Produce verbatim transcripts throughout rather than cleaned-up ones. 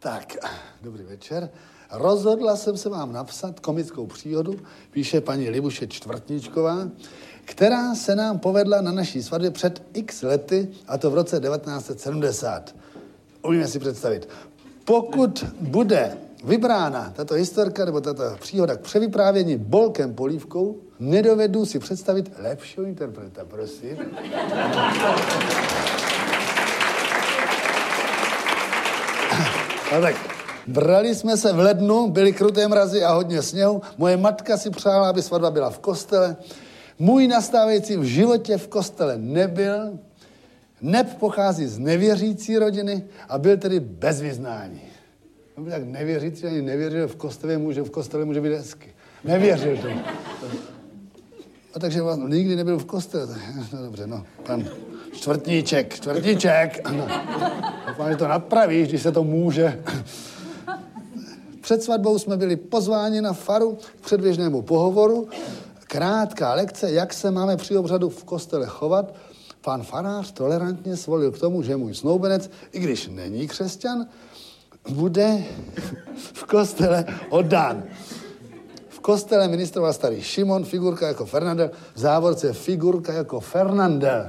Tak, dobrý večer. Rozhodla jsem se vám napsat komickou příhodu, píše paní Libuše Čtvrtničková, která se nám povedla na naší svatbě před x lety, a to v roce devatenáct set sedmdesát. Umíme si představit. Pokud bude vybrána tato historka nebo tato příhoda k převyprávění Bolkem Polívkou, nedovedu si představit lepšího interpreta, prosím. No tak, brali jsme se v lednu, byly kruté mrazy a hodně sněhu. Moje matka si přála, aby svatba byla v kostele. Můj nastávající v životě v kostele nebyl. Neb pochází z nevěřící rodiny a byl tedy bez vyznání. On byl tak nevěřící, ani nevěřil, v kostele může, v kostele může být hezky. Nevěřil tomu. A takže on nikdy nebyl v kostele. No dobře, no, pan Čtvrtníček, Čtvrtníček. No. Doufám, že to napravíš, když se to může. Před svatbou jsme byli pozváni na faru k předběžnému pohovoru. Krátká lekce, jak se máme při obřadu v kostele chovat. Pan farář tolerantně svolil k tomu, že můj snoubenec, i když není křesťan, bude v kostele oddán. V kostele ministroval starý Šimon, figurka jako Fernandel, v závorce figurka jako Fernandel.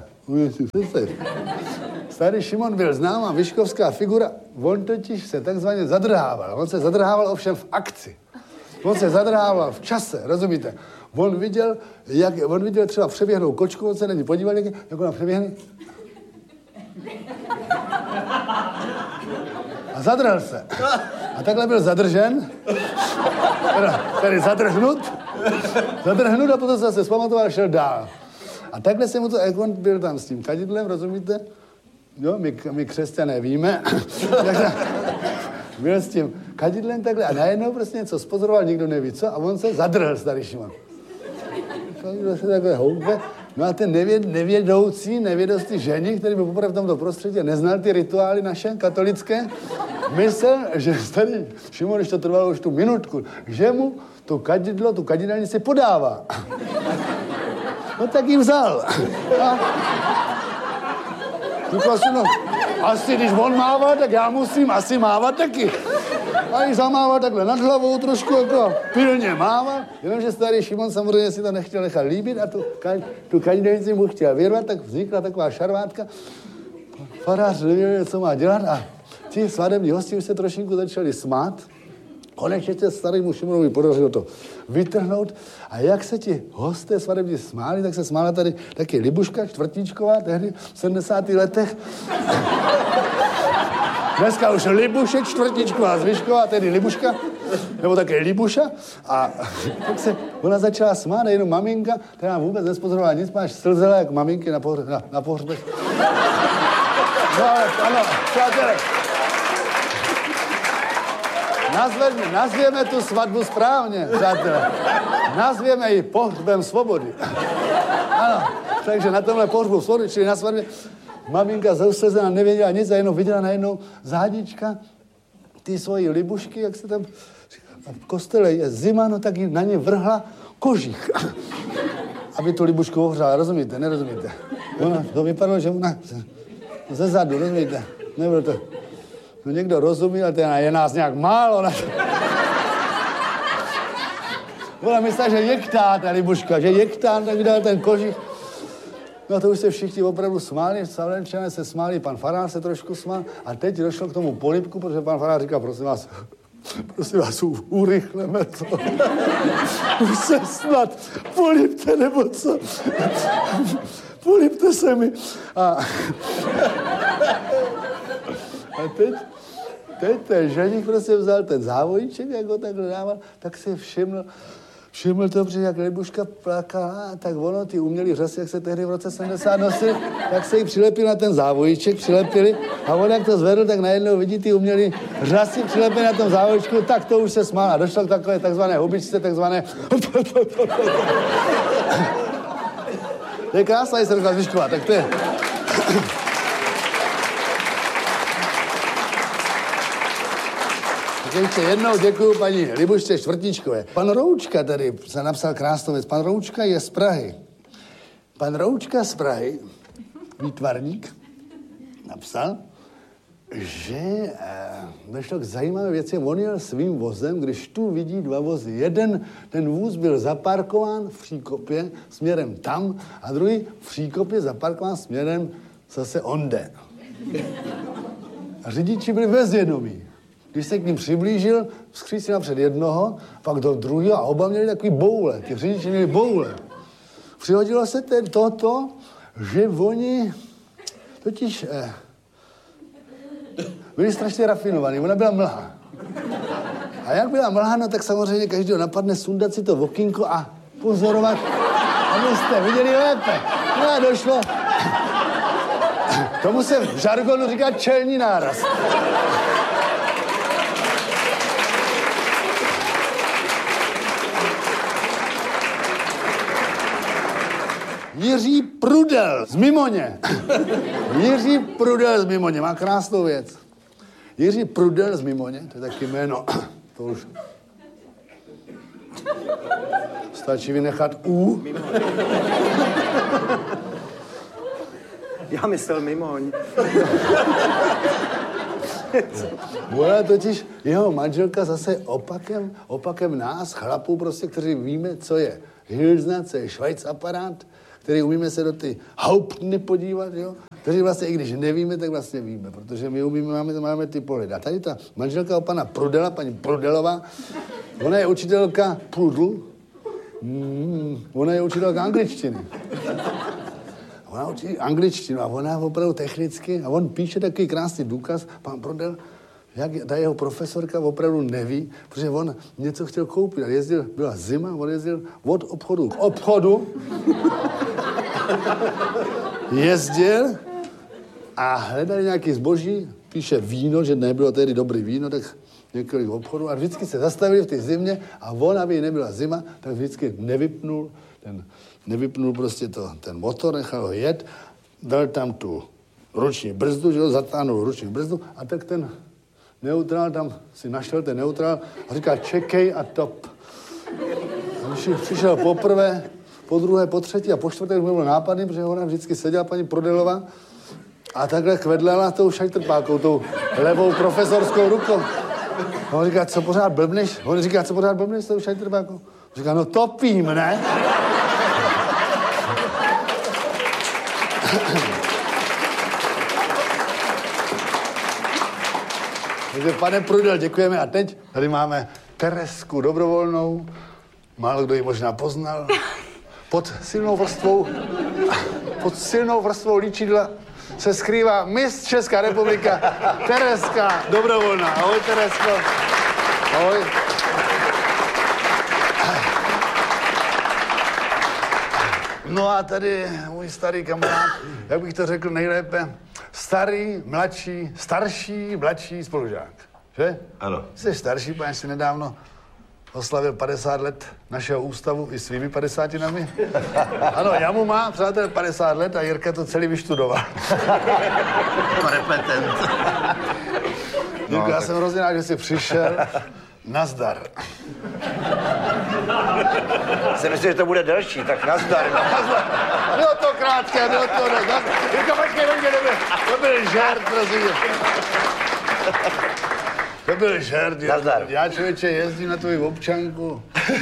Starý Šimon byl známá vyškovská figura, on totiž se takzvaně zadrhával. On se zadrhával ovšem v akci. On se zadrhával v čase, rozumíte? On viděl, jak, on viděl třeba přeběhnou kočku, on se na ní podíval, jak, jak ona přeběhne. A zadrhl se. A takhle byl zadržen. Tedy zadrhnut. Zadrhnut a potom se zase zpamatoval a šel dál. A takhle se mu to, jak on byl tam s tím kadidlem, rozumíte? Jo, my, my křesťané víme. Byl s tím kadidlem takhle a najednou prostě něco spozoroval, nikdo neví co, a on se zadrhl, starý Šimon. Kadidle se takhle houpe. No a ten nevěd, nevědoucí, nevědostý ženich, který byl poprvé v tomto prostředí, neznal ty rituály naše katolické, myslel, že starý Šimon, když to trvalo už tu minutku, že mu to kadidlo, tu kadidelnici podává. No tak ji vzal. A říkal si, no, asi když on mává, tak já musím asi mávat taky. A ji zamával takhle nad hlavou trošku, jako pilně mával, jenomže starý Šimon samozřejmě si to nechtěl nechat líbit a tu, tu kadidelnici mu chtěl vyrvat, tak vznikla taková šarvátka. Farář nevěděl, co má dělat a ti svadební hosti už se trošinku začali smát. Konečně se starému Šimonovi podařilo to vytrhnout. A jak se ti hosté svadební smáli, tak se smála tady taky Libuška Čtvrtničková, tehdy v sedmdesátých letech. Dneska už Libuše Čtvrtničková Zvyšková, tedy Libuška, nebo také Libuša. A tak se ona začala smát, jenom maminka, která vůbec nespozorovala nic, máš slzela jak maminky na, pohře, na, na pohřbech. No ale ano, přátelé. Nazveme, nazvěme tu svatbu správně, přátelé. Nazvěme ji pohřbem svobody. Ano, takže na tomhle pohřbu svobody, čili na svatbě, maminka zauslezená nevěděla nic a jenom viděla najednou zádička ty svojí Libušky, jak se tam v kostele je zima, no tak jí na ně vrhla kožich. Aby tu Libušku ohřála, rozumíte, nerozumíte? Ona, to vypadalo, že ona ze zadu, rozumíte? Nebylo to... No někdo rozumí, ale teda je nás nějak málo. Na... Ona myslela, že jektá ta Libuška, že jektá, tak vydal ten kožich. No to už se všichni opravdu smáli, Salenčané se smáli, pan farář se trošku smál a teď došlo k tomu polibku, protože pan farář říká, prosím vás, prosím vás, urychleme to. Už se snad polibte, nebo co? Polibte se mi. A, a teď, teď ten ženich prostě vzal ten závojíček, jak ho takhle dával, tak se všiml, Všiml to, protože jak Libuška plakala, tak ono, ty umělý řasy, jak se tehdy v roce sedmdesát nosili, tak se jí přilepil na ten závojíček, přilepili a on jak to zvedl, tak najednou vidí ty umělý řasy přilepili na tom závojíčku, tak to už se smál a došlo k takové takzvané hubičce, takzvané... To je krásná historka Zvyšková, tak to je... Ještě jednou děkuju paní Libušce Čtvrtničkové. Pan Roučka tady se napsal krásnou věc. Pan Roučka je z Prahy. Pan Roučka z Prahy, výtvarník, napsal, že eh, došlo k zajímavé věci. On jel svým vozem, když tu vidí dva vozy. Jeden, ten vůz byl zaparkován v Příkopě směrem tam a druhý v Příkopě zaparkován směrem zase onde. A řidiči byli bezvědomí. Když se k ním přiblížil, vzkřísil napřed jednoho, pak do druhého a oba měli takový boule. Ty řidiči měli boule. Přihodilo se tedy toto, že oni totiž eh, byli strašně rafinovaní. Ona byla mlha. A jak byla mlha, no tak samozřejmě každého napadne sundat si to okýnko a pozorovat, abyste viděli lépe. No a došlo. Tomu se v žargonu říká čelní náraz. Jiří Prudel z Mimoně. Jiří Prudel z Mimoně, má krásnou věc. Jiří Prudel z Mimoně, to je taky jméno, to už stačí vynechat U. Já myslel Mimoň. Ona totiž, jeho manželka zase opakem, opakem nás, chlapů prostě, kteří víme, co je Hilsna, co je Schweiz aparát, který umíme se do ty Hauptny podívat, jo? Kteří vlastně, i když nevíme, tak vlastně víme, protože my umíme, máme, máme ty pohledy. A tady ta manželka pana Prudela, paní Prudelová, ona je učitelka Prudl, mm, ona je učitelka angličtiny. Ona učí angličtinu a ona opravdu technicky, a on píše takový krásný důkaz, pan Prudel, jak ta jeho profesorka opravdu neví, protože on něco chtěl koupit. A jezdil, byla zima, on jezdil od obchodu k obchodu. Jezdil a hledali nějaký zboží, píše víno, že nebylo tedy dobrý víno, tak několik obchodů. A vždycky se zastavili v té zimě a on, aby nebyla zima, tak vždycky nevypnul, ten, nevypnul prostě to, ten motor, nechal ho jet, dal tam tu ruční brzdu, že ho zatáhnul ruční brzdu a tak ten neutrál, tam si našel ten neutrál a říká čekej a top. A když přišel poprvé, po druhé, po třetí a po čtvrté už byl nápadný, protože ona vždycky seděla paní Prodelová a takhle kvedlela tou šajtrpákou, tou levou profesorskou rukou. A on říká, co pořád blbneš? On říká, co pořád blbneš s tou šajtrpákou? Říká, no topím, ne? Takže pane Prudel, děkujeme. A teď tady máme Teresku Dobrovolnou. Málo kdo ji možná poznal. Pod silnou vrstvou, pod silnou vrstvou líčidla se skrývá Miss Česká republika Tereska Dobrovolná. Ahoj, Teresko. Ahoj. No a tady můj starý kamarád, jak bych to řekl nejlépe, starý, mladší, starší, mladší spolužák. Že? Ano. Jsi starší, pane, si nedávno oslavil padesát let našeho ústavu i svými padesátinami. Ano, Jamu má, přátel, padesát let a Jirka to celý vyštudoval. Jako repetent. Jirka, no, já tak... jsem hrozně rád, že jsi přišel. Nazdar. Jsem myslel, že to bude delší, tak nazdar. No to krátké, no to ne. Jirka, počkej, počkej, to byl, to byl žert, prosím. To byl žert. Nazdar. Já, člověče, jezdím na tvoji občanku.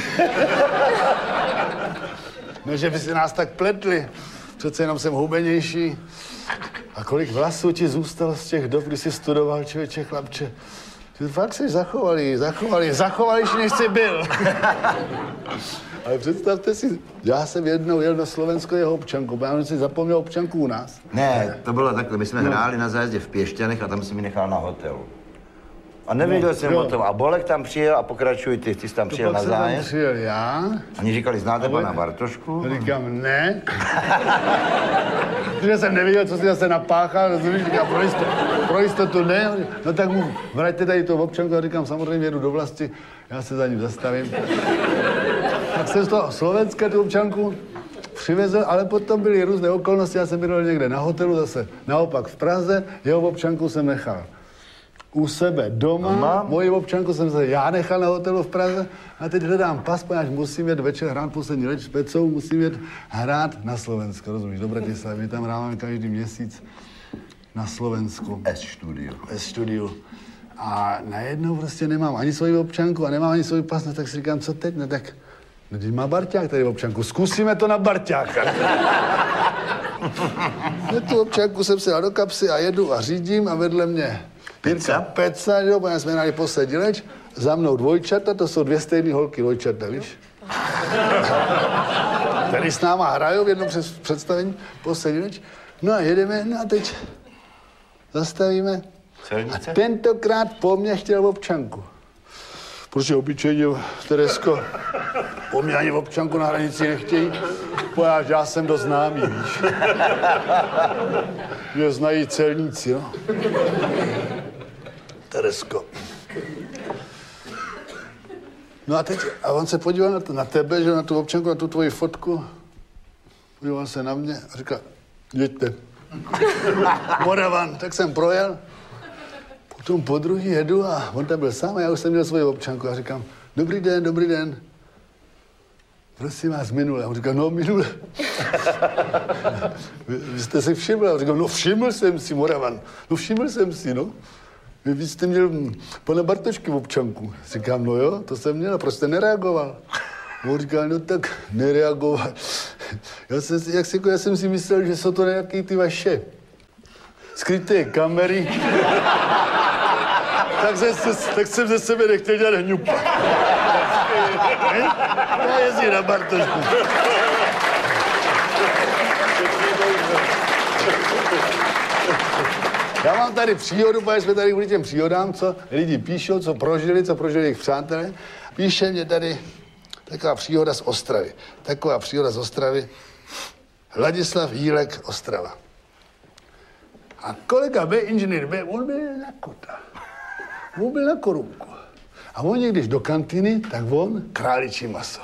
No, že by si nás tak pletli. Přece jenom jsem hubenější. A kolik vlasů ti zůstalo z těch dob, kdy jsi studoval, člověče, chlapče. Ty fakt jsi zachovalý, zachovalý, zachovalejší, než jsi byl. Ale představte si, já jsem jednou jel do Slovensko jeho občanku, protože jsem si zapomněl občanku u nás. Ne, to bylo takhle, my jsme no. hráli na zájezdě v Pěšťanech a tam jsem mi nechal na hotelu. A nevěděl no, jsem jo. o tom. A Bolek tam přijel a pokračuj ty, ty jsi tam přijel na zájezd. Tam přijel já. Oni říkali, znáte pana Bartošku? Říkám, ne. Protože jsem nevěděl, co si zase napáchal, rozumíš, říkám, pro jistotu, pro jistotu ne. No tak mu vraťte tady tu občanku a říkám, samozřejmě jedu do vlasti, já se za ním zastavím. Tak jsem z toho Slovenska tu občanku přivezl, ale potom byly různé okolnosti, já jsem byl někde na hotelu, zase naopak v Praze, jeho občanku jsem nechal u sebe doma, doma? Moji občanku jsem se já nechal na hotelu v Praze a teď hledám pas, protože musím jet večer hrát poslední leč s Pecou, musím jet hrát na Slovensko, rozumíš, do Bratislavy, my tam hráváme každý měsíc. na Slovensku. S-studiu. S-studiu. A najednou prostě nemám ani svoji občanku a nemám ani svůj pas, no tak si říkám, co teď, no tak, no když má Barťák tady občanku, zkusíme to na Barťáka. No tu občanku jsem si dal do kapsy a jedu a řídím a vedle mě Jirka Peca, jo, protože jsme jeli posedileč, za mnou dvojčata, to jsou dvě stejné holky dvojčata, víš? Tady s náma hrajou v jednom představení posedileč. No a jedeme, no a teď zastavíme. Celnice? A tentokrát po mně chtěl občanku. Protože obyčejně, Teresko, po mně ani občanku na hranici nechtějí, protože já jsem dost známý, víš. Že znají celníci, no. Teresko. No a teď, a on se podíval na, to, na tebe, že na tu občanku, na tu tvoji fotku, podíval se na mě a říká, jeďte. Moravan, tak jsem projel. Potom po druhý jedu a on tam byl sám a já už jsem měl svoji občanku a říkám, dobrý den, dobrý den. Prosím vás, minule. A on říká, no minule. vy, vy jste si všiml? A on říká, no všiml jsem si, Moravan. No všiml jsem si, no. Vy, vy jste měl pana Bartošky v občanku. Říkám, no jo, to jsem měl, proč jste nereagoval? A on říká, no tak nereagoval. Já jsem, jak si, já jsem si myslel, že jsou to nějaký ty vaše skryté kamery. tak, se, tak jsem ze sebe nechtěl dělat hňupa. Já jezdím na Bartošku. Já mám tady příhodu, protože jsme tady kvůli těm příhodám, co lidi píšou, co prožili, co prožili jejich přátelé. Píše mě tady taková příhoda z Ostravy. Taková příhoda z Ostravy. Ladislav Jílek, Ostrava. A kolega B, inženýr B, on byl na kota. On byl na korunku. A on když do kantýny, tak on králičí maso.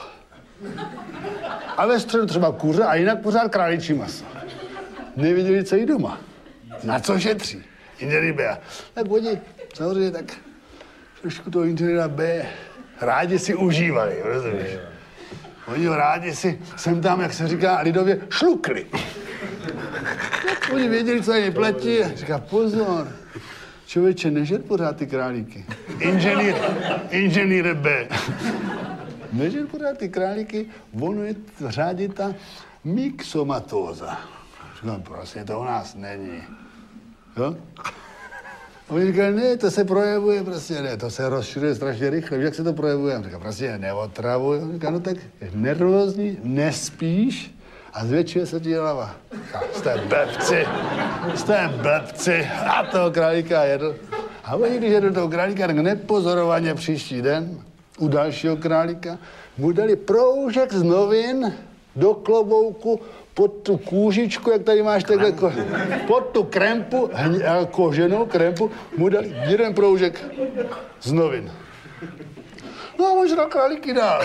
A ve středu třeba kuře a jinak pořád králičí maso. Nevěděli, co jí doma. Na co šetří? Inženýr B. Tak oni, samozřejmě tak trošku toho inženýra B rádi si užívali, rozumíš? Oni ho rádi si sem tam, jak se říká lidově, šlukli. Tak oni věděli, co jim platí. Říká, pozor, člověče, nežer pořád ty králíky. Inženýr, inženýr B. Nežer pořád ty králíky, ono je řádě ta myxomatóza. Říkám, prostě to u nás není. Jo? A oni říkali, ne, to se projevuje, prostě ne, to se rozšiřuje strašně rychle. Jak se to projevuje? A říkám, prostě neotravuj. A říkám, no tak jsi nervózní, nespíš a zvětšuje se ti hlava. Říkám, jste blbci, jste blbci. A toho králíka jedl. A oni, když jedl toho králíka, tak nepozorovaně příští den u dalšího králíka mu dali proužek z novin do klobouku pod tu kůžičku, jak tady máš takhle, ko, pod tu krempu, koženou krempu, mu dali jeden proužek z novin. No a možná králíky dál.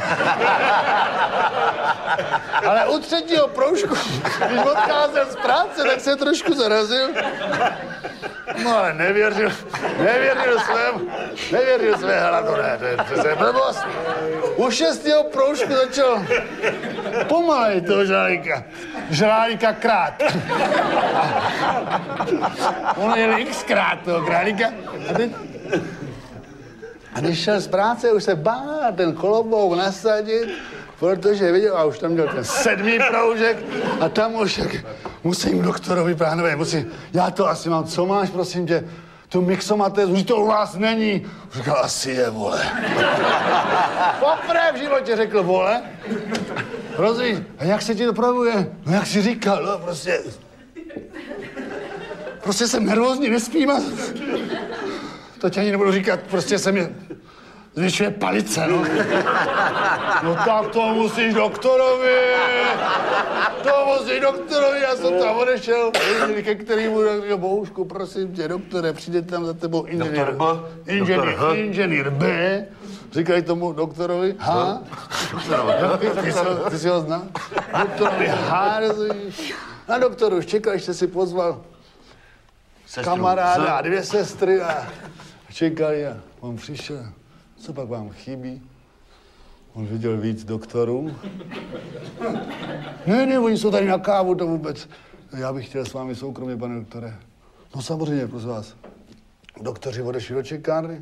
Ale u třetího proužku, když odcházel z práce, tak se trošku zarazil. No ale nevěřil, nevěřil svému, nevěřil své hladu, ne, to je přece blbost. U šestého proužku začal pomalej toho žrálíka, žrálíka krát. Ono jel xkrát toho králíka. A teď, a když šel z práce, už se bál ten kolobouk nasadit, protože viděl, a už tam měl ten sedmý proužek a tam už jak musím doktorovi pánové, musím, já to asi mám, co máš, prosím tě, tu myxomatézu, už to u vás není. Říkal, asi je, vole. Poprvé v životě řekl, vole. Rozumíš, a jak se ti to projevuje? No jak jsi říkal, no prostě. Prostě jsem nervózní, nespím a to tě ani nebudu říkat, prostě se mi zvyšuje palice, no. No tak to musíš doktorovi, to musíš doktorovi, já jsem tam odešel, ke kterému, bohužku, prosím tě, doktore, přijde tam za tebou inženýr, inženýr, inženýr B, říkají tomu doktorovi H, ty, ty, ty jsi ho znal, doktorovi H, rozumíš, na doktoru už čekal, jste si pozval kamaráda a dvě sestry a čekali a on přišel. Co pak vám chybí? On viděl víc doktorů. Ne, ne, oni jsou tady na kávu, to vůbec. Já bych chtěl s vámi soukromě, pane doktore. No samozřejmě, prosím vás. Doktoři odešli do čekárny.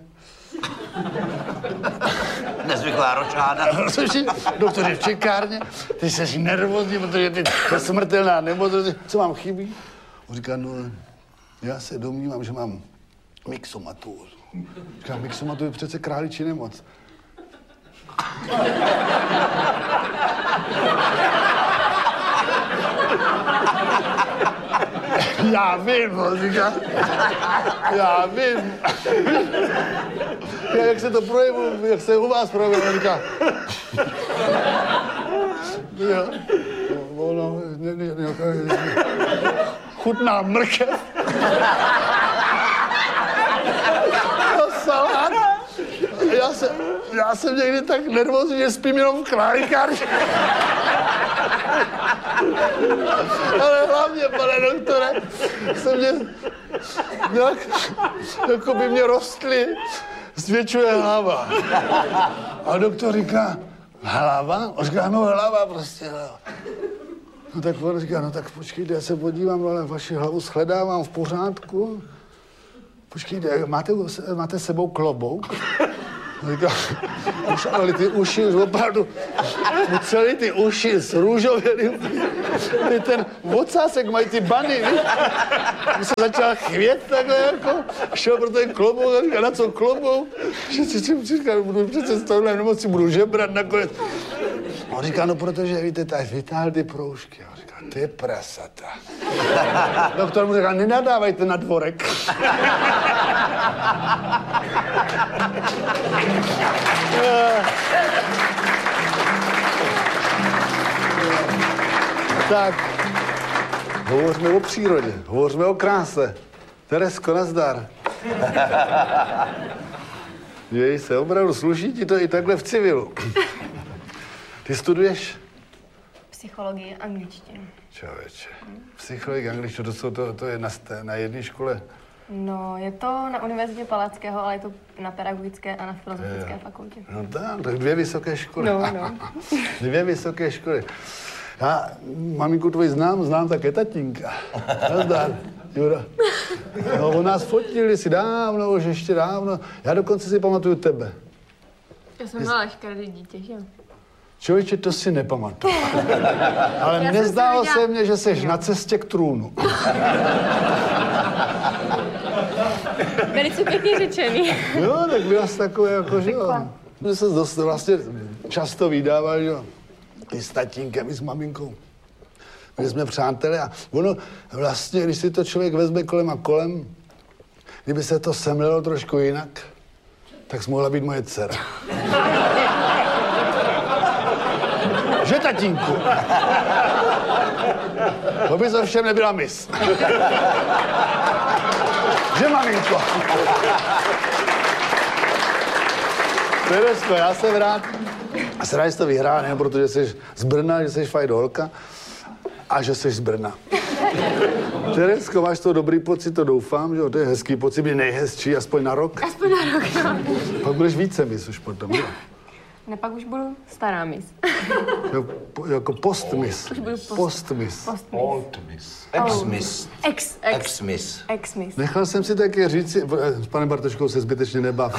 Nezvyklá ročáda. Doktoři v čekárně, ty jsi nervózní, protože ty je smrtelná nemoc. Co vám chybí? On říká, no, já se domnívám, že mám myxomatózu. Říká, myxomatózu je přece králičí nemoc. Já vím, on říká. Já vím. Já, jak se to projevuje, jak se u vás projevuje, on říká. Jo, ono, ne, ne, ne, chutná mrkev. Salát. Já jsem, já jsem někdy tak nervózní, že spím jenom v králíkárně. Ale hlavně, pane doktore, se mě nějak, jako by mě rostly, zvětšuje hlava. A doktor říká, hlava? On říká, no hlava prostě, hlava. No tak on říká, no tak počkejte, já se podívám, ale vaši hlavu shledávám v pořádku. Počkejte, máte, máte s sebou klobouk? Říká, už, ale ty uši už opravdu, mu celý ty uši zrůžověly. Ty ten ocásek mají ty bany, víš? Když se začal chvět takhle jako, šel pro ten klobouk a říká, na co klobouk? Říká, budu přece z tohle nemoci, budu žebrat nakonec. On říká, no protože, víte, tak vytáhl ty proužky. On říká, ty prasata. Doktor mu říká, nenadávajte na dvorek. Tak, hovořme o přírodě, hovořme o kráse. Teresko, nazdar. Jej se, opravdu sluší ti to i takhle v civilu. Ty studuješ? Psychologii a angličtinu. Člověče, psychologii a angličtinu, to, jsou, to, to je na, na jedné škole? No, je to na Univerzitě Palackého, ale je to na pedagogické a na filozofické fakultě. No tak, tak dvě vysoké školy. No, no. Dvě vysoké školy. Já maminku tvoji znám, znám také tatínka. Nazdar, Jura. No, on nás fotili si dávno, už ještě dávno. Já dokonce si pamatuju tebe. Já jsem byla až každý dítě, že jo? Člověče, to si nepamatuju. Ale nezdálo se mně, že jsi na cestě k trůnu. Velice pěkně řečený. Jo, tak byla jsi takové jako, že jo. My se dost vlastně často vydával, že jo. I s tatínkem, i s maminkou. My jsme přátelé a ono vlastně, když si to člověk vezme kolem a kolem, kdyby se to semlelo trošku jinak, tak jsi mohla být moje dcera. Že, tatínku? To bys ovšem nebyla mis. Že, maminko? Teresko, já jsem rád. A jsem rád, že jsi to vyhrál, nejen protože jsi z Brna, že jsi fajn holka a že jsi z Brna. Teresko, máš to dobrý pocit, to doufám, že jo? To je hezký pocit, být nejhezčí, aspoň na rok. Aspoň na rok, no. Pak budeš více mis už potom, jo? Ne, pak už budu stará mis. Jo, po, jako postmis. Už budu post, postmis. Postmis. Old-miss. Ex-miss. Ex, ex. Ex-miss. Ex-miss. Nechal jsem si také říct, s panem Bartoškou se zbytečně nebav.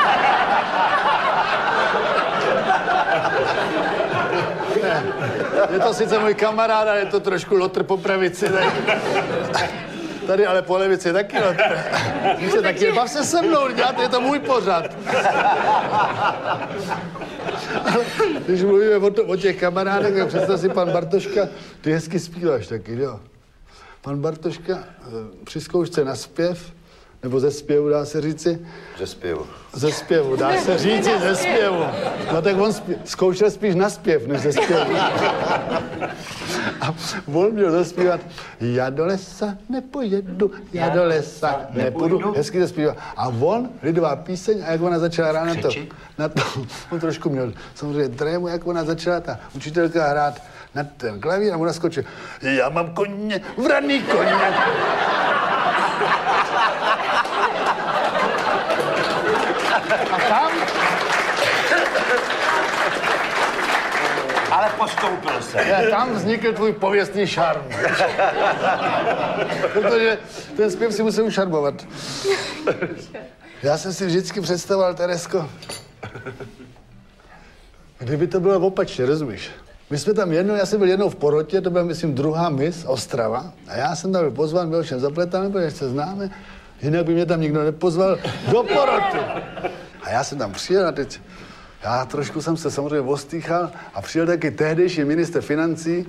Ne, je to sice můj kamarád, ale je to trošku lotr po pravici. Tak. Tady ale po levici je taky lotr. Víte, taky, bav se se mnou, dělat, je to můj pořad. Ale když mluvíme o, to, o těch kamarádech, tak představ si, pan Bartoška, ty hezky zpíváš taky, jo? Pan Bartoška při zkoušce na zpěv, nebo ze zpěvu, dá se říci? Ze zpěvu. Ze zpěvu, dá se říci ze zpěvu. No tak on spí, zkoušel spíš na zpěv, než ze zpěvu. A on měl zaspívat, já do lesa nepojedu, já do lesa nepůjdu. Hezky zaspíval. A on, lidová píseň, a jak ona začala hrát na to, na to, on trošku měl samozřejmě trému, jak ona začala ta učitelka hrát na ten klavír a ona skočil, já mám koně, vraný koně. Ale postoupil se. Já, tam vznikl tvůj pověstný šarm. Protože ten zpěv si musel ušarmovat. Já jsem si vždycky představoval, Teresko, kdyby to bylo opačně, rozumíš? My jsme tam jednou, já jsem byl jednou v porotě, to byla, myslím, druhá mis, Ostrava, a já jsem tam byl pozván, byl všem zapletan, protože se známe, jinak by mě tam nikdo nepozval do poroty. A já jsem tam přijel a teď, já trošku jsem se samozřejmě ostýchal a přijel taky tehdejší ministr financí,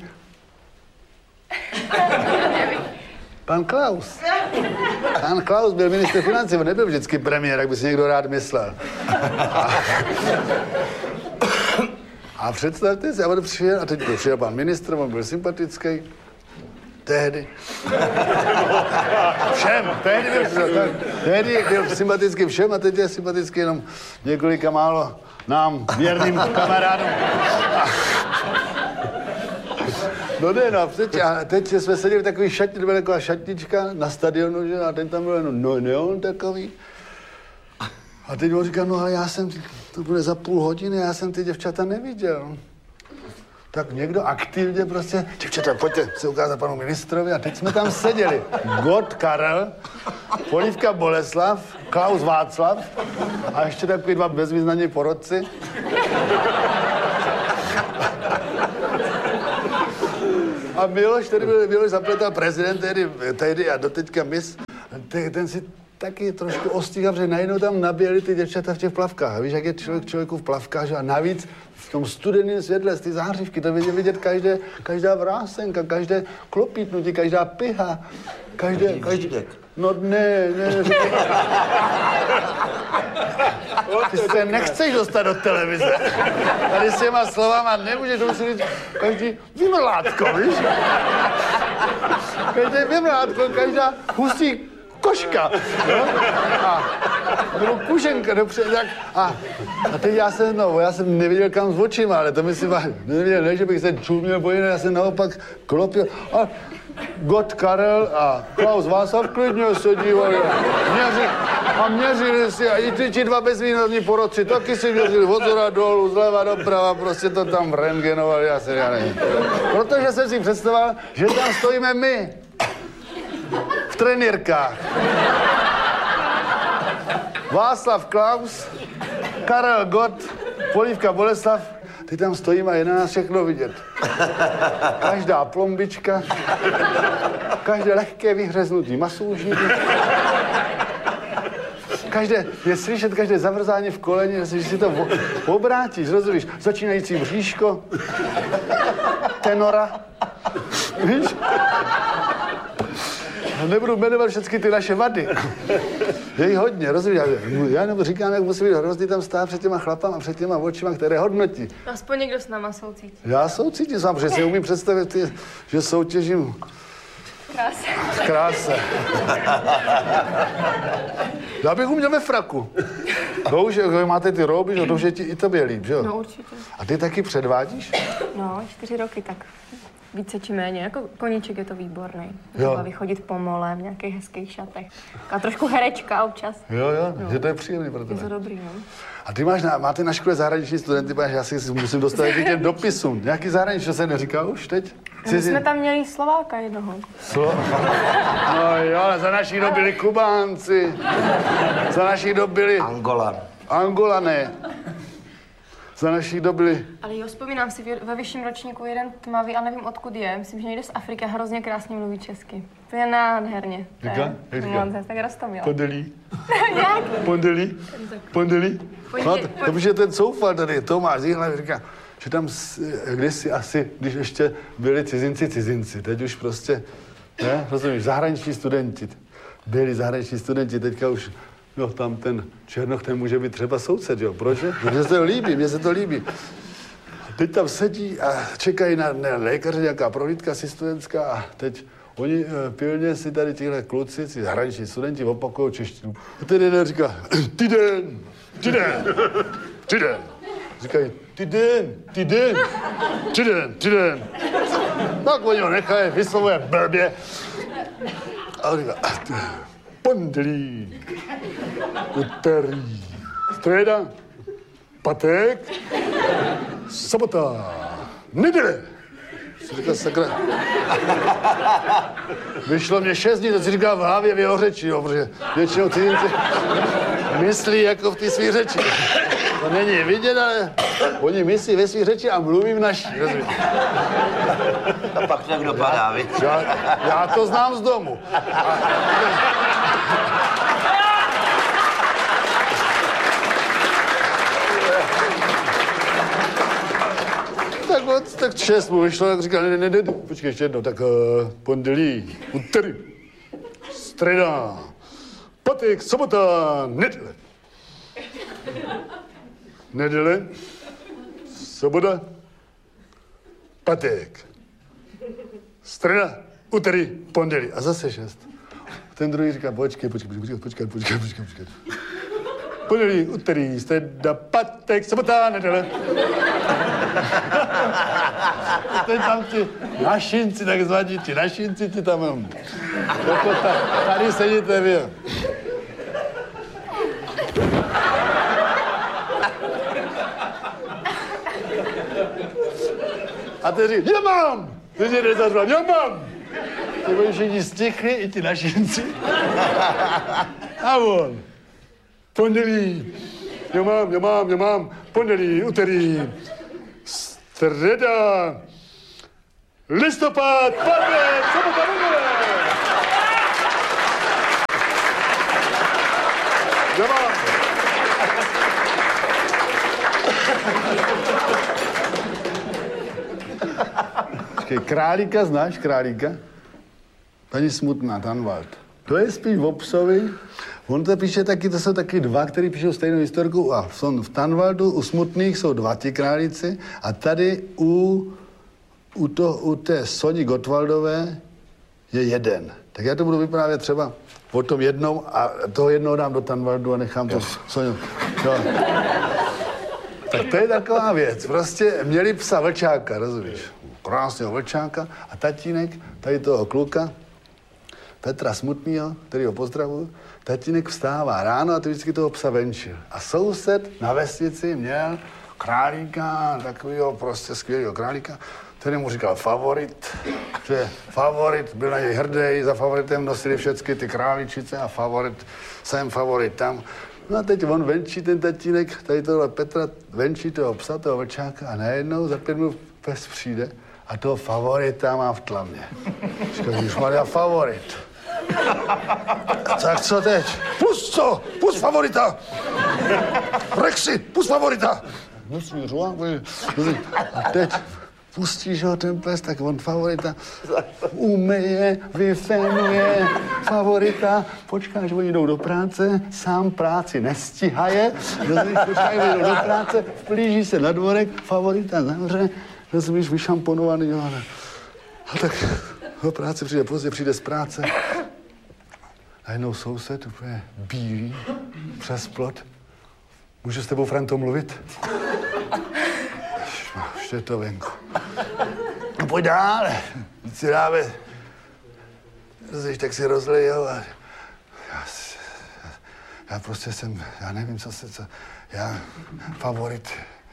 pan Klaus. Pan Klaus byl ministr financí, on nebyl vždycky premiér, jak by si někdo rád myslel. A, a představte si, a on přijel, a teď přijel pan ministr, on byl sympatický. Tehdy. Všem, tehdy byl, tehdy byl sympatický všem a teď je sympatický jenom několika málo nám, věrným kamarádům. No ne, no, teď, a teď jsme seděli v takový šatně, to byla taková šatnička na stadionu, že, a ten tam byl jenom no, neon takový. A teď on říká, no ale já jsem, to bude za půl hodiny, já jsem ty děvčata neviděl. Tak někdo aktivně prostě, děvčata, pojďte se ukázat panu ministrovi, a teď jsme tam seděli. Gott Karel, Polívka Boleslav, Klaus Václav a ještě takový dva bezvýznaní porodci. A Miloš, tady byl Miloš Zapletal, prezident tehdy, tehdy a doteďka mis, ten si taky trošku ostýchal, protože najednou tam naběhli ty děvčata v těch plavkách. A víš, jak je člověk člověku v plavkách, a navíc v tom studeném světle z ty zářivky, to vidět, vidět každé, každá vrásenka, každé klopítnutí, každá piha, každé, každý... No ne, ne, ne. Ty se nechceš dostat do televize. Tady s těma slovama nemůžeš říct každý vymrlátko, víš? Každý vymrlátko, každá husí koška, no? A nebo kušenka, dobře, tak, a, a teď já jsem, no, já jsem neviděl kam s očima, ale to myslím, neviděl, ne, že bych se čuměl po jiné, já jsem naopak klopil, a Gott Karel a Klaus Václav klidně se dívali, měři, a měřili si, a i ty, ti dva bezvýznamní porodci taky si měřili od zhora dolů, zleva doprava, prostě to tam rentgenovali, já se já nevím. Protože jsem si představoval, že tam stojíme my. V trenýrkách. Václav Klaus, Karel Gott, Polívka Boleslav, ty tam stojíme a je na nás všechno vidět. Každá plombička, každé lehké vyhřeznutí masoužníky, každé, je slyšet každé zavrzání v koleni, že si to obrátíš, rozumíš? Začínající bříško, tenora, víš? Nebudu jmenovat všechny ty naše vady. Je jí hodně, rozumíš? Já nebo říkám, jak musí být hrozný tam stát před těma chlapama, před těma očima, které hodnotí. Aspoň někdo s náma soucítí. Já soucítím sám, protože si umím představit, ty, že soutěžím. Krása. Krása. Já bych uměl ve fraku. To už, jak máte ty rouby, no, to už je ti i tobě líp, že jo? No určitě. A ty taky předvádíš? No, čtyři roky tak. Více či méně, jako koníček je to výborný. Jo. Třeba vychodit po mole v nějakých hezkých šatech. A trošku herečka občas. Jo, jo, no. Že to je příjemný pro Je tebe. to dobrý, no. A ty máš na, máte na škole zahraniční studenty, protože já si musím dostat k těm dopisům. Nějaký zahraniční, to se neříká už teď? My jsme tam měli Slováka jednoho. Slo... No jo, ale za naší doby byli Kubánci. Za naší doby byli... Angola. Angolané. Za naší doby... Ale jo, vzpomínám si ve vyšším ročníku jeden tmavý, a nevím odkud je. Myslím, že někde z Afriky a hrozně krásně mluví česky. To je nádherně. Říká? Jak říká? No, tak roztomila. Pondelí. Jak? Pondelí. Pondelí. Pondělí. No, protože ten Coufal tady, Tomáš Zihlava, říká, že tam kdysi asi, když ještě byli cizinci, cizinci, teď už prostě, ne, rozumíš, zahraniční studenti, byli zahraniční studenti, teďka už, no tam ten Černoch, ten může být třeba soudcet, jo, proč? Mně se to líbí, mně se to líbí. Teď tam sedí a čekají na, na lékaře, nějaká prohlídka si studentská, a teď oni e, pilně si tady tihle kluci, si zahraniční studenti opakují češtinu. A ten jeden říká, týden, týden, týden. Říkají, týden, týden, týden, týden. Tak oni ho nechají, vyslovuje blbě. A on říká, pondělí, úterý, středa, pátek, sobota, neděle. Jsi říkal, sakra. Vyšlo mě šest dní, to si říkal v hlavě v jeho řeči, jo, protože většinou ty myslí jako v té svý řeči. To není vidět, ale oni myslí ve svý řeči a mluví v naší, rozumíš? A pak to tak dopadá, víš? Já, já to znám z domu. A... Tak, tak šest mu vyšlo, tak říkal, ne, ne, ne, počkej ještě jednou, tak uh, pondělí, úterý, středa, pátek, sobota, neděle. Neděle, sobota, pátek, středa, úterý, pondělí a zase šest. Ten druhý říká, počkej, počkej, počkej, počkej, počkej, počkej, počkej. Pondělí, úterý, středa, pátek, sobota, neděle. Teď tam ti našinci, takzvaní ti našinci ti tam mám. Jako ta, tady sedíte vy. A ty říkáš, já mám! Ty si nezařval, já mám! Ty budeš všichni stichli, i ti našinci. A on. Pondělí. Já mám, já mám, já mám. Pondělí, úterý. Středa, listopad, pátek, sobota, neděle. Já mám. Králíka znáš, králíka? Paní Smutná, Tanvald. To je spíš o psovi. On to píše taky, to jsou taky dva, který píšou stejnou historku. A v, v Tanvaldu u Smutných jsou dva ti králíci a tady u, u, to, u té Soni Gottwaldové je jeden. Tak já to budu vyprávět třeba o tom jednou a toho jednoho dám do Tanvaldu a nechám to Soňu. No. Tak to je taková věc. Prostě měli psa vlčáka, rozumíš? Krásného vlčáka a tatínek tady toho kluka, Petra Smutnýho, který ho pozdravuju, tatínek vstává ráno a ty vždycky toho psa venčil. A soused na vesnici měl králíka, takovýho prostě skvělého králíka, který mu říkal favorit, že favorit, byl na něj hrdý, za favoritem nosili všechny ty králičice a favorit, jsem favorit tam. No a teď on venčí ten tatínek, tady tohle Petra venčí toho psa, toho vlčáka a najednou za pět minut pes přijde a toho favorita má v tlamě. Říkal, ježišmarja, favorit. Tak co teď? Pust co? Pust favorita! Rexy, pust favorita! Musí řovat, a teď pustíš ho ten pes, tak on favorita umeje, vyfénuje, favorita, počkáš, oni jdou do práce, sám práci nestíhaje, počkáš, oni jdou do práce, vplíží se na dvorek, favorita zavře, rozumíš, vyšamponovaný, jo. A tak do práce přijde pozdě, přijde z práce. Najednou soused, úplně bílý, přes plot. Můžu s tebou, Franto, mluvit? Ještě je to venku. No pojď dál, víc si dáme. Rozumíš, tak si rozlejou a já, já prostě jsem, já nevím, co se, co, já favorit,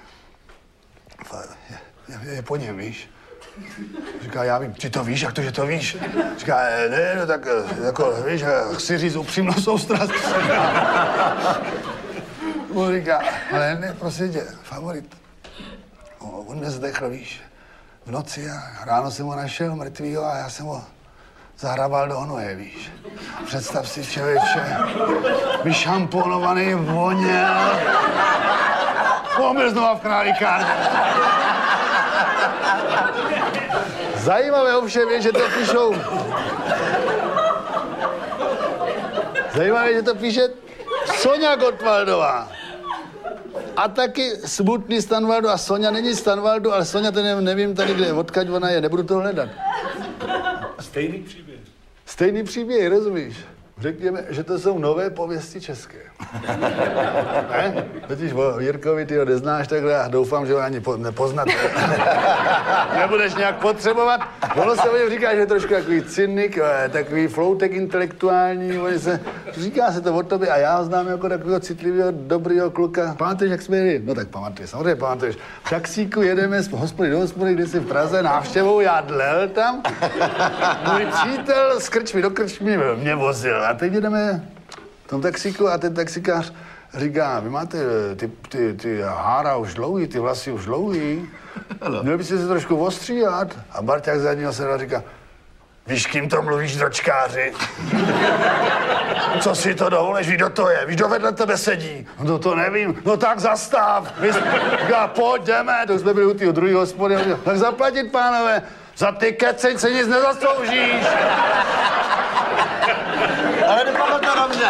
fa, je, je po něm, víš? Říká, já vím, ty to víš, jak to, že to víš? Říká, ne, no tak, jako, víš, chci říct upřímnou soustrast. On říká, ale ne, prosím tě, favorit. On mě zdechl, víš, v noci a ráno jsem ho našel mrtvýho a já jsem ho zahrabal do nohy, víš. Představ si, člověče, vyšamponovaný, voněl. On byl znova v králíkárně. Zajímavé ovšem je, že to píšou... Zajímavé je, že to píše Soňa Gottwaldová. A taky Smutný z Tanvaldu a Soňa není z Tanvaldu, ale Soňa ten nevím tady, kde, odkaď ona je, nebudu to hledat. Stejný příběh. Stejný příběh, rozumíš? řekněme, že to jsou nové pověsti české. Ne? Totiž o Jirkovi ty ho neznáš takhle, já doufám, že ho ani po, nepoznáte. Nebudeš nějak potřebovat. Ono se o něm říká, že je trošku takový cynik, takový floutek intelektuální, oni se, říká se to o tobě a já ho znám jako takového citlivého, dobrýho kluka. Pamatuješ, jak jsme jeli? No tak pamatuješ, samozřejmě pamatuješ. V taxíku jedeme z hospody do hospody, kde jsi v Praze návštěvou, já dlel tam. Můj přítel z krčmy do krčmy mě vozil a teď jedeme v tom taxíku a ten taxikář říká, vy máte ty, ty, ty hára už dlouhý, ty vlasy už dlouhý, měl byste se trošku ostříhat. A Barťák z zadního sedla říká, víš, kým to mluvíš, dročkáři? Co si to dovolíš, víš, kdo to je, víš, kdo vedle tebe sedí? No to nevím, no tak zastav. Říká, pojď, jdeme, to jsme byli u tého druhého hospody, tak zaplatit, pánové, za ty keceň se nic nezasloužíš. Ale nepadlo to dobře.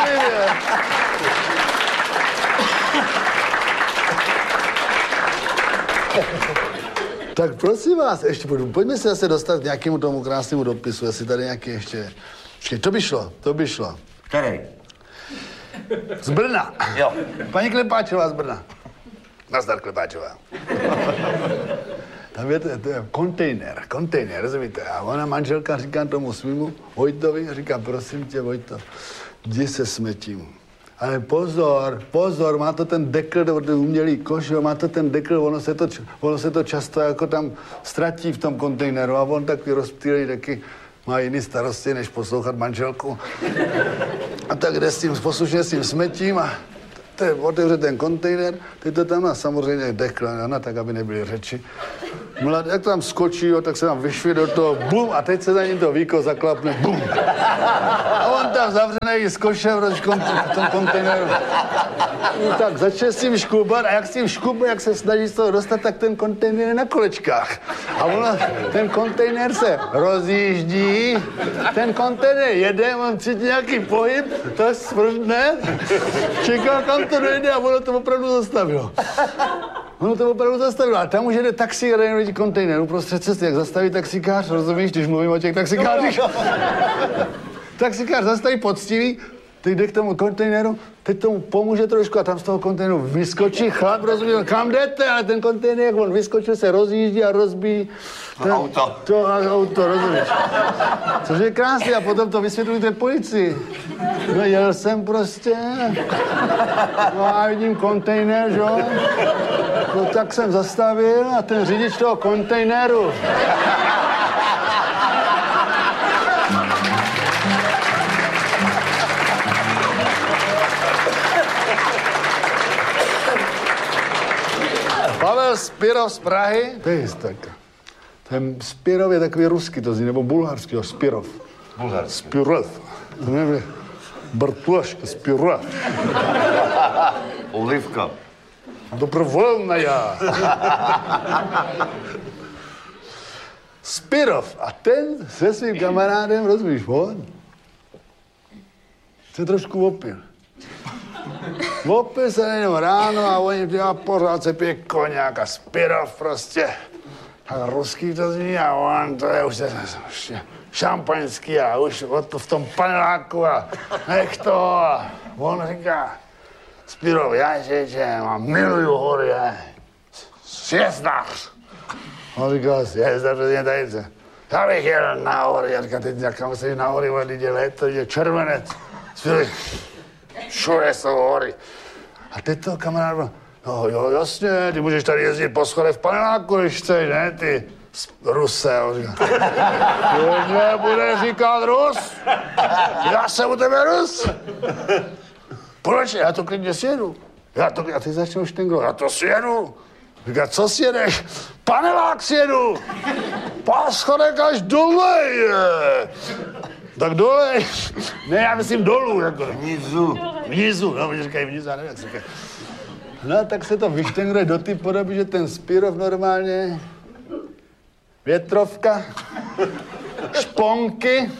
Tak prosím vás, ještě pojďme se zase dostat k nějakému tomu krásnému dopisu, jestli tady nějaký ještě... Počkej, to by šlo, to by šlo. Který? Z Brna. Jo. Paní Klepáčová z Brna. Nazdar, Klepáčová. Tam je, to, to je kontejner, kontejner, rozumíte? A ona manželka říká tomu svýmu Vojtovi, říká, prosím tě, Vojto, jdi se smetím. Ale pozor, pozor, má to ten dekl, umělý koš, jo, má to ten dekl, ono se to, ono se to často jako tam ztratí v tom kontejneru a on takový rozptýlej taky má jiný starosti, než poslouchat manželku. A tak jde s tím, poslušně s tím smetím a te, otevře ten kontejner, teď to tam má samozřejmě dekl, no, tak aby nebyly řeči. Mlad, jak to tam skočí, jo, tak se tam vyšví do toho, bum, a teď se za ním to víko zaklapne, bum. A on tam zavřený s košem v tom kontejneru. No, tak začne s tím škubat a jak s tím škubat, jak se snaží z toho dostat, tak ten kontejner je na kolečkách. A ono, ten kontejner se rozjíždí, ten kontejner jede, on cítí nějaký pohyb, to smrdne, čeká, kam to dojde a ono to opravdu zastavilo. Ono to opravdu zastavilo. A tam už jede taxi a dají kontejner uprostřed cesty. Jak zastaví taxikář, rozumíš, když mluvím o těch taxikářích? Taxikář zastaví poctivý, teď jde k tomu kontejneru, teď tomu pomůže trošku a tam z toho kontejneru vyskočí chlap, rozumíš, kam jdete? Ale ten kontejner, jak on vyskočil, se rozjíždí a rozbíjí. To auto. To auto, rozumíš. Což je krásné a potom to vysvětlujte policii. No jel jsem prostě. No a vidím kontejner, že? No tak jsem zastavil a ten řidič toho kontejneru. Pavel Spirov z Prahy. To je jistka. Ten Spirov je takový ruský, to zní, nebo bulharský, jo, Spirov. Bulharský. Spirov. To nevím, Bartoška, Spirov. Olivka. Dobrovolná já. Spirov. A ten se svým kamarádem, rozumíš, on se trošku opil. Opil se jenom ráno a oni dělá pořád se pije koněk a Spirov prostě. Tak ruský to zní a on to je už šampaňský a už v tom paneláku a nech to. A on říká, Spirov, já že, že mám miluju hory, já. Sjezdař. On říká, sjezdař, přesně tady se. Já bych jel na hory, já říkám, teď někam se na hory, teď je léto, je červenec. Spirov, všude jsou hory. A teď to kamarád byl, no jo, jasně, ty můžeš tady jezdit po schodech v paneláku, když chceš, ne, ty Ruse. On říká, že bude říkat Rus? Já jsem u tebe Rus. Proč? Já to klidně sjedu. Já to, a ty začneš štenglovat, já to sjedu. Říká, co sjedeš? Panelák sjedu. Po schodech až dolej. Tak dole, ne, já myslím dolů, jako. Vnizu. Vnizu, no, oni říkají vnizu, já nevím, jak se říkají. No, tak se to vyštengruje do té podoby, že ten Spirov normálně, větrovka, šponky,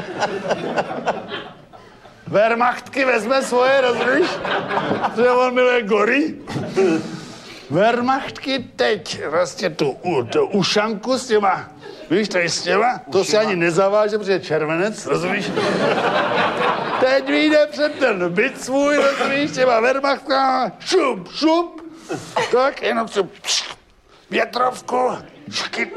Wehrmachtky vezme svoje, rozumíš? Že on miluje gory. Wehrmachtky teď vlastně tu, tu ušanku s těma, víš, tady s těma, to si ani nezaváže, protože je červenec, rozumíš? teď vyjde před ten byt svůj, rozumíš, těma Wehrmachtkama, šup, šup, tak jenom se větrovku, škyt,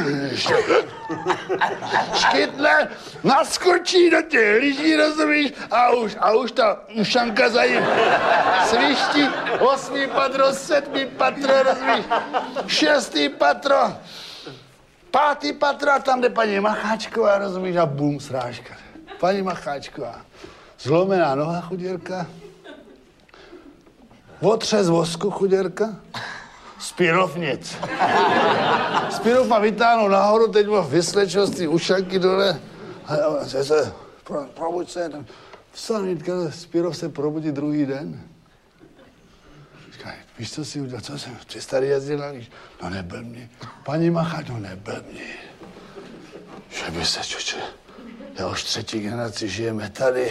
škytne, naskočí do těch lyží, rozumíš, a už, a už ta ušanka za ním sviští, osmý patro, sedmý patro, rozumíš, šestý patro, pátý patro a tam jde paní Macháčková, rozumíš, a bum, srážka. Paní Macháčková, zlomená noha, chuděrka, otřes vosku, chuděrka, Spirov nic. Spirov má vytáhnout nahoru, teď má vyslečil z té ušanky dole. A se se, pro, probuď se, vstanítka, Spirov se probudí druhý den. Říká, víš, co si udělal, co jsem, ty starý jezdil na líž. No nebyl mě. Paní Macháč, no nebyl mě. Že by se, čoče, já už třetí generaci žijeme tady.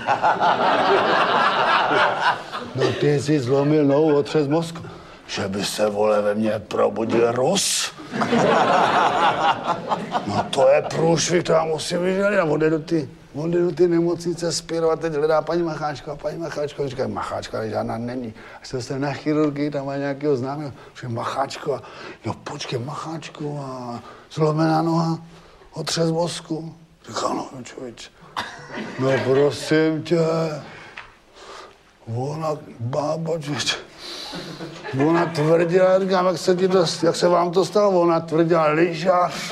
No ty jsi zlomil nohu, otřes mozku. Že by se, vole, ve mně probudil Rus. No to je průšvih, to já musím vyžalit. A on jde do ty, on jde do ty nemocnice Spirova, teď hledá paní Macháčka, paní Macháčka, říká, Macháčka, ale žádná není. Až se dostane na chirurgii, tam má nějakého známého, říká, Macháčková. No počkej, Macháčková, zlomená noha, otřes mozku. Říká, no, člověč, no prosím tě, ona, bába, člověč. Ona tvrdila, říkám, jak se, ti to, jak se vám to stalo, ona tvrdila, lyžař.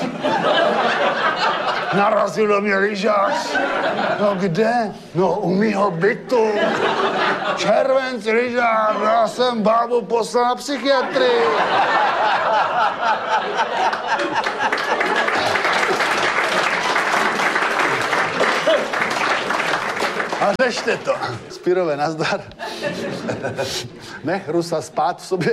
Narazil do mě lyžař. No kde? No u mýho bytu. Červenci lyžař, já jsem bábu poslal na psychiatrii. A řešte to. Spirové, nazdar. Nech Rusa spát v sobě.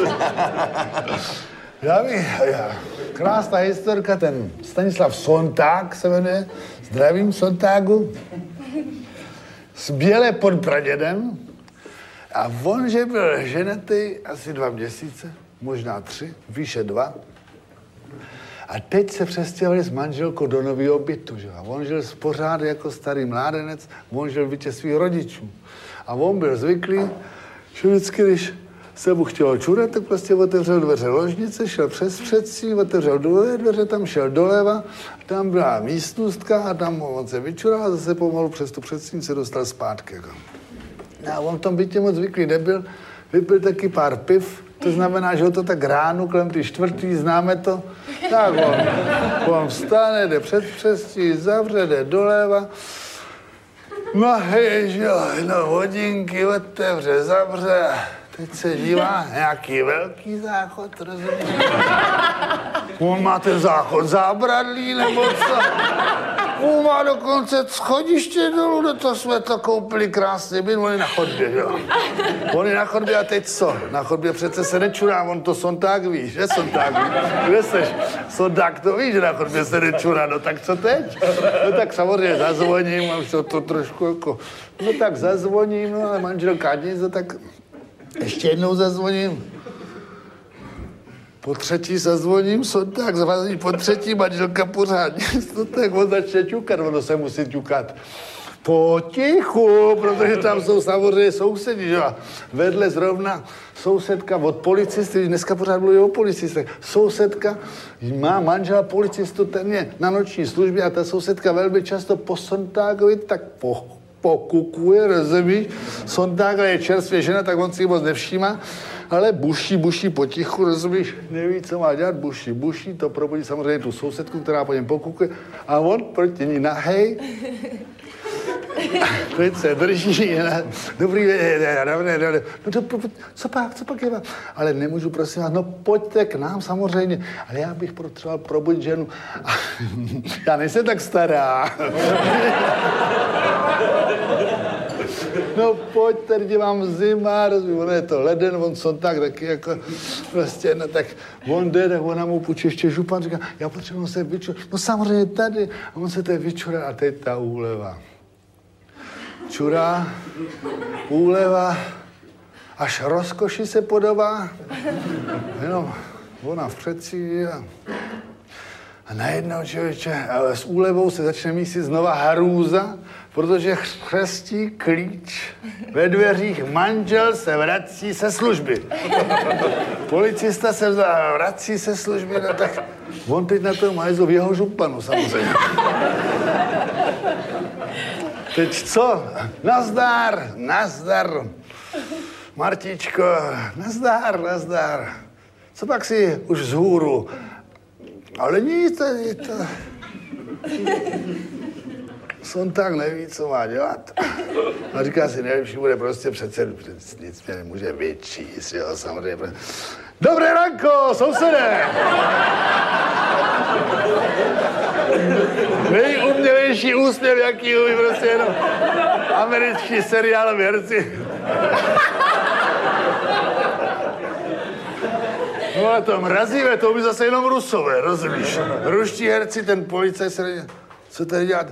Já bych, já, krásná historka, ten Stanislav Sonták se jmenuje, zdravím Sontágu, z Bělé pod Pradědem. A on, že byl ženatý asi dva měsíce, možná tři, výše dva. A teď se přestěhovali s manželkou do nového bytu, že? A on žil pořád jako starý mládenec, on žil v bytě svých rodičů. A on byl zvyklý, že vždycky, když se mu chtělo čurat, tak prostě otevřel dveře ložnice, šel přes předsí, otevřel druhé dveře, tam šel doleva, tam byla místnostka a tam on se vyčural a zase pomalu přes tu předsí se dostal zpátky. Jako. A on v tom bytě moc zvyklý nebyl, vypil taky pár piv, to znamená, že ho to tak ráno, kolem ty čtvrtý, známe to, tak on, on vstane, jde před předstí, zavře, jde doleva, no ježiš, no hodinky otevře, zavře, teď se dívá, nějaký velký záchod, rozumíš? On má ten záchod zábradlý, nebo co? On má dokonce schodiště dolů, do toho jsme to koupili krásně, byt, on je na chodbě, jo? On je na chodbě a teď co? Na chodbě přece se nečurá, on to Sonták ví, že Sonták ví? Kde seš? Sonták to ví, že na chodbě se nečurá, no tak co teď? No tak samozřejmě zazvoním, a už to, to trošku jako, no tak zazvoním, no ale manželka nic, tak ještě jednou zazvoním. Po třetí zazvoním, Sonták zazvoní po třetí, manželka pořád nic, no tak on začne ťukat, ono se musí ťukat potichu, protože tam jsou samozřejmě sousedi, že? A vedle zrovna sousedka od policisty, dneska pořád mluví o policistech, sousedka má manžela policistu, ten je na noční službě a ta sousedka velmi často po Sontákovi tak po, pokukuje, rozumíš? Sonták je čerstvě žena, tak on si ji moc nevšímá, ale buší, buší potichu, rozumíš? Neví, co má dělat, buší, buší, to probudí samozřejmě tu sousedku, která po něm pokukuje a on proti ní nahej. Teď se drží, dobrý, dobrý, dobrý, no to, co pak, co pak je vám? Ale nemůžu, prosím vás, no pojďte k nám samozřejmě, ale já bych potřeboval probudit ženu. Já nejsem tak stará. No pojďte, lidi, mám zima, rozumím, ono je to leden, on Sonták taky jako, prostě, no tak on jde, tak ona mu půjče ještě župan, říká, já potřebuji se vyčurat, no samozřejmě tady, a on se tady vyčurá a teď ta úleva. Čurá, úleva, až rozkoši se podobá, jenom ona v předsí a, A najednou, člověče, s úlevou se začne mísit znova hrůza, protože chřestí klíč ve dveřích, manžel se vrací se služby. Policista se vrací se služby, no tak on teď na tom hajzl v jeho županu samozřejmě. Teď co? Nazdar, nazdar. Martičko, nazdar, nazdar. Co pak si už vzhůru? Ale nic, to je to... Son tak neví, co má dělat. A říká si, nejlepší bude prostě přece, nic mě nemůže vyčíst, jo, samozřejmě. Dobré ranko, sousede! Nejumělejší úsměv, jaký umí prostě jenom američtí seriáloví herci. No ale to mrazivé, to umí zase jenom Rusové, rozumíš? Ruští herci, ten policajt se... Co tady dělat?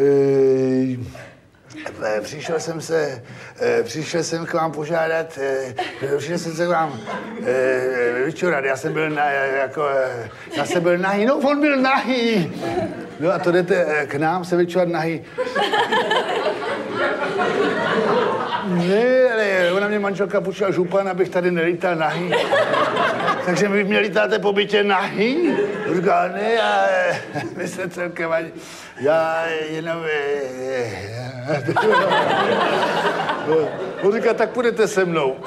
E, přišel jsem se, e, přišel jsem k vám požádat, e, přišel jsem se k vám e, vyčurat, já jsem byl na, jako, e, já jsem byl nahý, no on byl nahý. No a to jdete k nám se vyčurat nahý. Ne, ale ona mě manželka půjčila župan, abych tady nelítal nahý. Takže vy mě lítáte po bytě nahý? Říká, ne, já, my se celkem ani, já jenom... On říká, tak půjdete se mnou.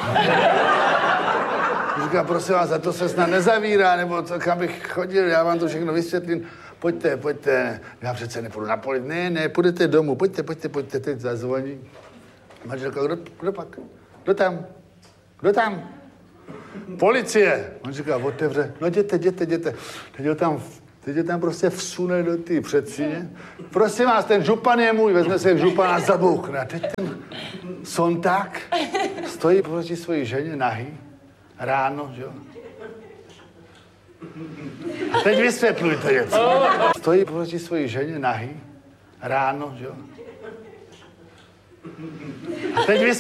Říká, prosím vás, za to se snad nezavírá, nebo co, kam bych chodil, já vám to všechno vysvětlím. Pojďte, pojďte, já přece nepůjdu na poli. Ne, ne, půjdete domů, pojďte, pojďte, pojďte, teď zazvoní. Manželka, kdo, kdo pak? Kdo tam? Kdo tam? Policie. On říká, otevře. No jděte, jděte, jděte. Teď ho tam, teď ho tam prostě vsune do té předsíně. Prosím vás, ten župan je můj, vezme se župana a zabouchne. A teď ten sonták stojí proti svojí ženě nahý. Ráno, že jo? A teď vysvětlujte něco. Stojí proti svojí ženě nahý. Ráno, že jo? A teď vysvětlujte.